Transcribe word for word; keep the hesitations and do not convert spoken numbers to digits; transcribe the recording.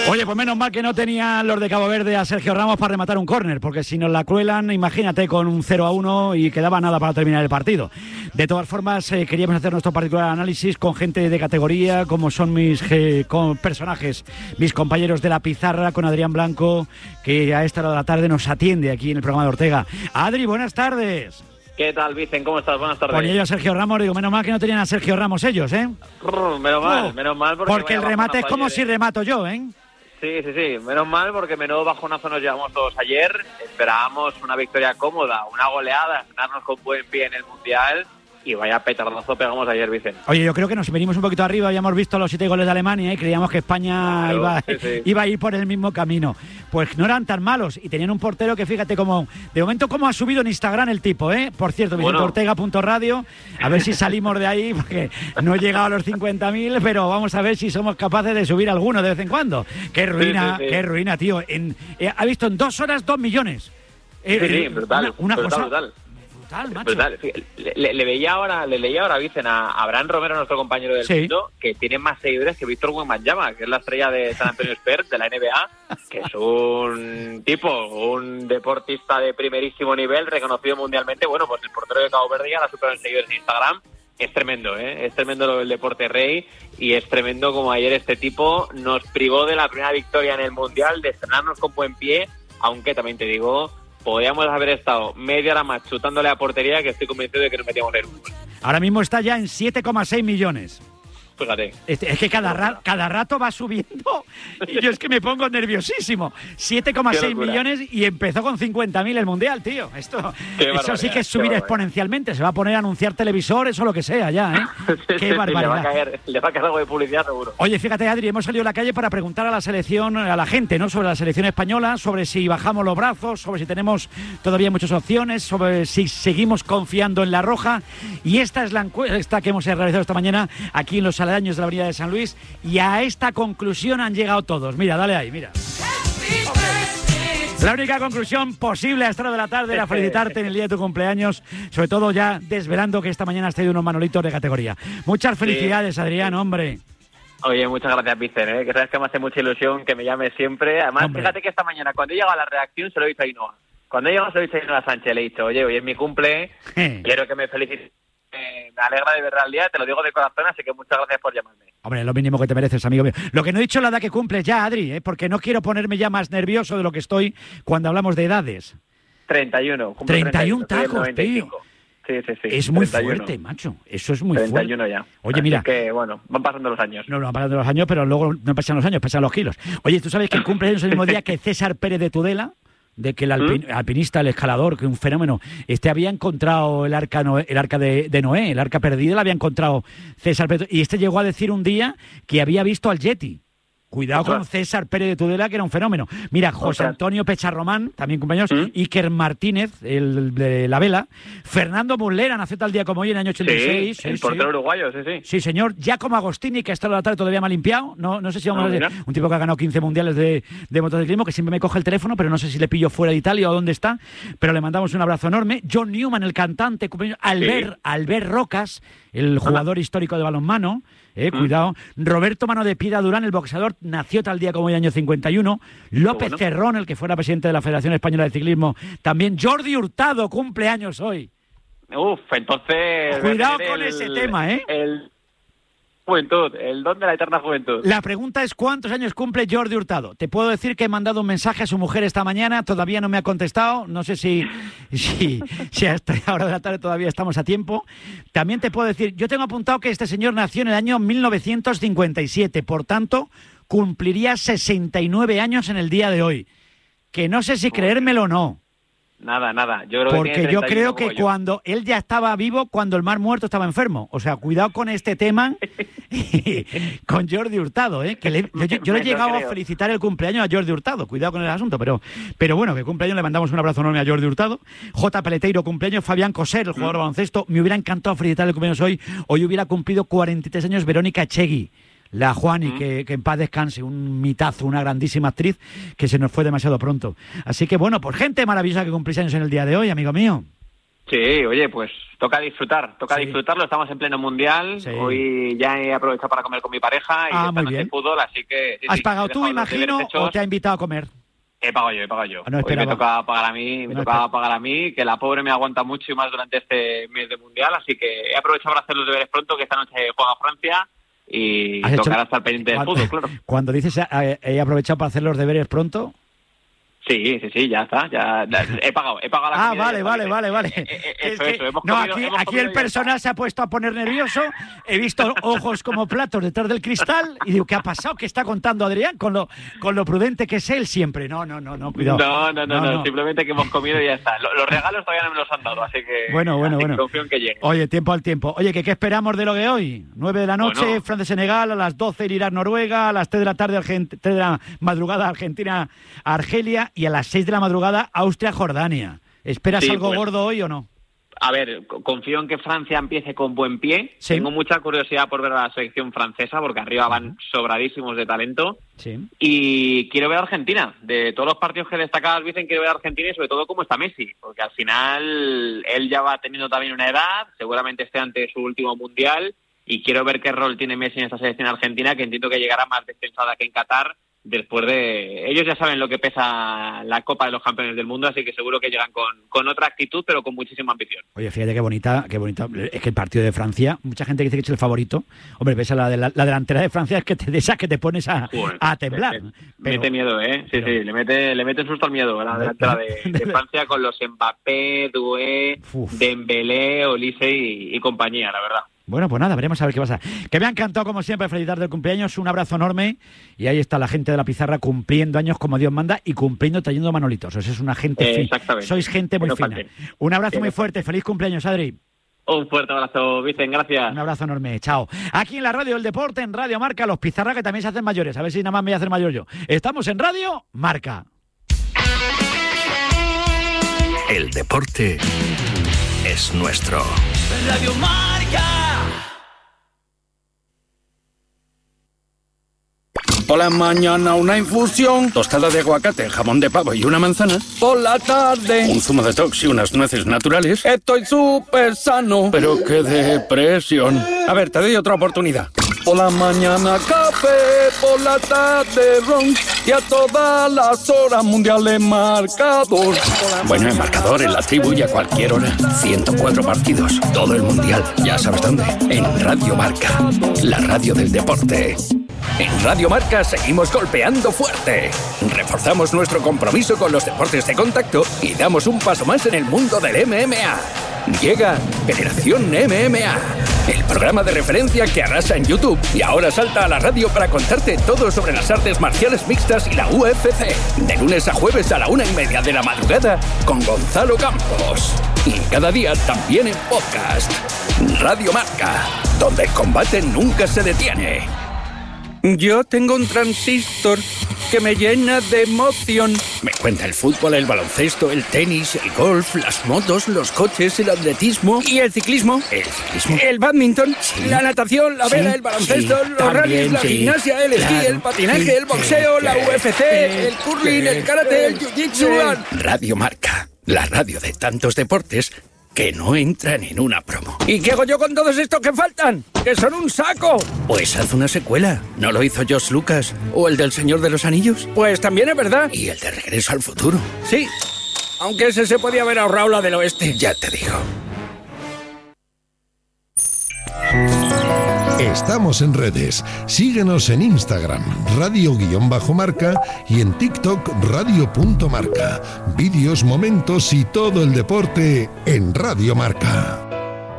Oye, pues menos mal que no tenían los de Cabo Verde a Sergio Ramos para rematar un córner, porque si nos la cruelan, imagínate, con un cero a uno y quedaba nada para terminar el partido. De todas formas, eh, queríamos hacer nuestro particular análisis con gente de categoría, como son mis eh, con personajes, mis compañeros de la pizarra, con Adrián Blanco, que a esta hora de la tarde nos atiende aquí en el programa de Ortega. Adri, buenas tardes. ¿Qué tal, Vicen? ¿Cómo estás? Buenas tardes. Ponía yo a Sergio Ramos, digo, menos mal que no tenían a Sergio Ramos ellos, ¿eh? Rrr, menos mal, oh, menos mal. Porque, porque el remate es como ayer, si remato yo, ¿eh? Sí, sí, sí. Menos mal porque menudo bajonazo nos llevamos todos ayer. Esperábamos una victoria cómoda, una goleada, ganarnos con buen pie en el Mundial. Y vaya petardazo pegamos ayer, Vicen. Oye, yo creo que nos venimos un poquito arriba, habíamos visto los siete goles de Alemania y creíamos que España claro, iba, sí, sí. iba a ir por el mismo camino. Pues no eran tan malos y tenían un portero que fíjate cómo, de momento cómo ha subido en Instagram el tipo, ¿eh? Por cierto, Vicente bueno. Ortega punto radio, a ver si salimos de ahí, porque no he llegado a los cincuenta mil, pero vamos a ver si somos capaces de subir alguno de vez en cuando. Qué ruina, sí, sí, sí. qué ruina, tío. En, eh, ha visto en dos horas dos millones. Eh, sí, sí, brutal, una, una brutal, cosa... brutal. Brutal, macho. Brutal. Le, le, le veía ahora, le leía ahora, Vicen, a Abraham Romero, nuestro compañero del sí. mundo, que tiene más seguidores que Víctor Wembanyama, que es la estrella de San Antonio Spurs, de la N B A, que es un tipo, un deportista de primerísimo nivel, reconocido mundialmente. Bueno, pues el portero de Cabo Verde ya la superó en seguidores en Instagram. Es tremendo, ¿eh? Es tremendo lo del deporte rey y es tremendo como ayer este tipo nos privó de la primera victoria en el Mundial, de estrenarnos con buen pie, aunque también te digo... podríamos haber estado media hora más chutándole a portería, que estoy convencido de que nos metíamos en un. Ahora mismo está ya en siete coma seis millones. Fíjate. Es, es que cada, ra, cada rato va subiendo y yo es que me pongo nerviosísimo. siete coma seis millones y empezó con cincuenta mil el Mundial, tío. Esto, eso sí que es subir exponencialmente. Se va a poner a anunciar televisores o lo que sea ya, ¿eh? sí, Qué sí, barbaridad. Le va, a caer, le va a caer algo de publicidad seguro. Oye, fíjate, Adri, hemos salido a la calle para preguntar a la selección, a la gente, ¿no? Sobre la selección española, sobre si bajamos los brazos, sobre si tenemos todavía muchas opciones, sobre si seguimos confiando en la Roja. Y esta es la encuesta que hemos realizado esta mañana aquí en los aledaños de la Avenida de San Luis, y a esta conclusión han llegado todos. Mira, dale ahí, mira. La única conclusión posible a esta hora de la tarde era felicitarte en el día de tu cumpleaños, sobre todo ya desvelando que esta mañana has tenido unos manolitos de categoría. Muchas felicidades, sí. Adrián, hombre. Oye, muchas gracias, Vicen, ¿eh? Que sabes que me hace mucha ilusión que me llames siempre. Además, hombre, fíjate que esta mañana, cuando he llegado a la redacción, se lo he dicho a Ainhoa. Cuando he llegado, se lo he dicho a Ainhoa Sánchez, le he dicho, oye, hoy es mi cumple, quiero que me felicites. Eh, me alegra de verdad el día, te lo digo de corazón, así que muchas gracias por llamarme. Hombre, lo mínimo que te mereces, amigo mío. Lo que no he dicho es la edad que cumples ya, Adri, ¿eh? Porque no quiero ponerme ya más nervioso de lo que estoy cuando hablamos de edades. treinta y uno. treinta y uno tacos, tío. Sí, sí, sí. Es muy treinta y uno. Fuerte, macho. Eso es muy treinta y uno fuerte. Ya. Oye, así mira. que, bueno, van pasando los años. No, no van pasando los años, pero luego no pasan los años, pasan los kilos. Oye, ¿tú sabes que el cumpleaños es el mismo día que César Pérez de Tudela? De que el alpin, ¿Mm? alpinista, el escalador, que un fenómeno, este había encontrado el arca, Noé, el arca de, de Noé, el arca perdida, la había encontrado César Pérez, y este llegó a decir un día que había visto al Yeti. Cuidado con César Pérez de Tudela, que era un fenómeno. Mira, José Antonio Pecharromán, también compañeros, ¿Mm? Iker Martínez, el de la vela, Fernando Muslera, nació tal día como hoy en el año ochenta y seis. Sí, el sí, portero sí. uruguayo, sí, sí. Sí, señor. Giacomo Agostini, que hasta la tarde todavía me ha limpiado. No, no sé si vamos no, a ver. Un tipo que ha ganado quince mundiales de, de motociclismo, que siempre me coge el teléfono, pero no sé si le pillo fuera de Italia o dónde está. Pero le mandamos un abrazo enorme. John Newman, el cantante, Albert, sí. Albert Rocas, el jugador ah. histórico de balonmano. Eh, cuidado. Mm. Roberto Mano de Piedra Durán, el boxeador, nació tal día como hoy, año cincuenta y uno. López bueno. Cerrón, el que fuera presidente de la Federación Española de Ciclismo. También Jordi Hurtado, cumpleaños hoy. Uf, entonces... Cuidado con el, ese tema, ¿eh? El... Juventud, el don de la eterna juventud. La pregunta es ¿cuántos años cumple Jordi Hurtado? Te puedo decir que he mandado un mensaje a su mujer esta mañana, todavía no me ha contestado, no sé si, si, si hasta la hora de la tarde todavía estamos a tiempo. También te puedo decir, yo tengo apuntado que este señor nació en el año mil novecientos cincuenta y siete, por tanto cumpliría sesenta y nueve años en el día de hoy. Que no sé si creérmelo o no. Nada, nada. Yo creo Porque que yo creo que yo. cuando él ya estaba vivo, cuando el Mar Muerto estaba enfermo. O sea, cuidado con este tema con Jordi Hurtado, ¿eh? Que le, yo, yo le he llegado a felicitar el cumpleaños a Jordi Hurtado. Cuidado con el asunto, pero, pero bueno, que cumpleaños le mandamos un abrazo enorme a Jordi Hurtado. J. Peleteiro, cumpleaños. Fabián Coser, el jugador de baloncesto. Me hubiera encantado felicitar el cumpleaños hoy. Hoy hubiera cumplido cuarenta y tres años Verónica Echegui. La Juani, mm. que, que en paz descanse, un mitazo, una grandísima actriz que se nos fue demasiado pronto. Así que bueno, pues gente maravillosa que cumplís años en el día de hoy, amigo mío. Sí, oye, pues toca disfrutar, toca sí. disfrutarlo, estamos en pleno mundial, sí. Hoy ya he aprovechado para comer con mi pareja y ah, esta noche fútbol, así que... Sí, ¿Has sí, pagado tú, imagino, o te ha invitado a comer? He pagado yo, he pagado yo. No hoy me toca pagar a mí, me no toca esper... pagar a mí, que la pobre me aguanta mucho y más durante este mes de mundial, así que he aprovechado para hacer los deberes pronto, que esta noche juega Francia y tocará hecho... estar pendiente del fútbol, claro. Cuando dices eh, he aprovechado para hacer los deberes pronto... Sí, sí, sí, ya está, ya, ya he pagado, he pagado la Ah, vale, vale, vale, vale. Eh, eh, eso, es eso, hemos no, comido, aquí, hemos aquí el personal se ha puesto a poner nervioso, he visto ojos como platos detrás del cristal y digo, ¿qué ha pasado? ¿Qué está contando Adrián? Con lo, con lo prudente que es él siempre. No, no, no, no, cuidado. No, no, no, no, no. simplemente que hemos comido y ya está. Los regalos todavía no me los han dado, así que... Bueno, bueno, bueno. Confío en que llegue. Oye, tiempo al tiempo. Oye, ¿qué, qué esperamos de lo de hoy? nueve de la noche, bueno. Francia-Senegal, a las doce Irán-Noruega, a las tres de la tarde, Argent- tres de la madrugada, Argentina-Argelia y a las seis de la madrugada Austria-Jordania. ¿Esperas sí, algo pues, gordo hoy o no? A ver, confío en que Francia empiece con buen pie. Sí. Tengo mucha curiosidad por ver a la selección francesa, porque arriba van sobradísimos de talento. Sí. Y quiero ver a Argentina. De todos los partidos que destacabas, dicen quiero ver a Argentina y sobre todo cómo está Messi, porque al final él ya va teniendo también una edad, seguramente esté ante su último mundial, y quiero ver qué rol tiene Messi en esta selección argentina, que entiendo que llegará más descansada que en Qatar. Después de... Ellos ya saben lo que pesa la Copa de los Campeones del Mundo, así que seguro que llegan con, con otra actitud, pero con muchísima ambición. Oye, fíjate qué bonita, qué bonita. Es que el partido de Francia, mucha gente dice que es el favorito. Hombre, ves a la, de la, la delantera de Francia, es que te, de esa que te pones a, bueno, a temblar. Le, pero, mete miedo, ¿eh? Sí, pero, sí, le mete, le mete susto al miedo a la delantera de, de Francia con los Mbappé, Doué, Dembélé, Olise y, y compañía, la verdad. Bueno, pues nada, veremos a ver qué pasa. Que me ha encantado, como siempre, felicitarte el cumpleaños. Un abrazo enorme. Y ahí está la gente de la pizarra cumpliendo años como Dios manda y cumpliendo trayendo manolitos. Eso es una gente eh, fina. Exactamente. Sois gente muy no fina. Parte. Un abrazo Bien, muy fuerte. Feliz cumpleaños, Adri. Un fuerte abrazo, Vicen. Gracias. Un abrazo enorme. Chao. Aquí en la Radio del Deporte, en Radio Marca, los pizarra que también se hacen mayores. A ver si nada más me voy a hacer mayor yo. Estamos en Radio Marca. El deporte es nuestro. Radio Marca. Por la mañana una infusión, tostada de aguacate, jamón de pavo y una manzana. Por la tarde un zumo de tox y unas nueces naturales. Estoy súper sano, pero qué depresión. A ver, te doy otra oportunidad. Por la mañana café, por la tarde ron y a todas las horas mundiales marcador. Bueno, en marcador, en la tribu y a cualquier hora. ciento cuatro partidos, todo el mundial. Ya sabes dónde. En Radio Marca, la radio del deporte. En Radio Marca seguimos golpeando fuerte. Reforzamos nuestro compromiso con los deportes de contacto y damos un paso más en el mundo del M M A. Llega Generación M M A, el programa de referencia que arrasa en YouTube y ahora salta a la radio para contarte todo sobre las artes marciales mixtas y la U F C. De lunes a jueves a la una y media de la madrugada con Gonzalo Campos. Y cada día también en podcast. Radio Marca, donde el combate nunca se detiene. Yo tengo un transistor que me llena de emoción. Me cuenta el fútbol, el baloncesto, el tenis, el golf, las motos, los coches, el atletismo y el ciclismo. El ciclismo. El badminton, sí, la natación, la vela, sí, el baloncesto, sí, los rallies, la sí, gimnasia, el esquí, claro, el patinaje, sí, el boxeo, sí, la U F C, el curling, el karate, el jiu-jitsu. Radio Marca, la radio de tantos deportes que no entran en una promo. ¿Y qué hago yo con todos estos que faltan? ¡Que son un saco! Pues haz una secuela. ¿No lo hizo George Lucas? ¿O el del Señor de los Anillos? Pues también es verdad. ¿Y el de Regreso al Futuro? Sí. Aunque ese se podía haber ahorrado la del oeste. Ya te digo. Estamos en redes. Síguenos en Instagram, radio-marca y en TikTok, radio.marca. Vídeos, momentos y todo el deporte en Radio Marca.